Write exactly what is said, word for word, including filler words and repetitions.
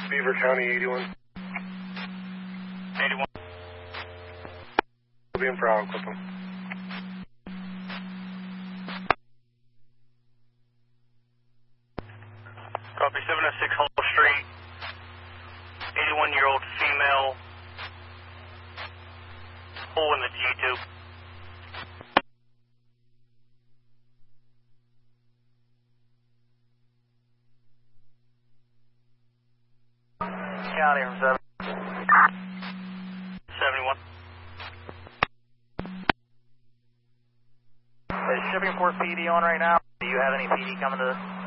Beaver County, eighty-one. eighty-one. Being proud, clip him. Copy, seven oh six Hull Street. eighty-one-year-old female. Hole in the G-tube. County from seven. seventy-one. Is Shippingport P D on right now? Do you have any P D coming to this?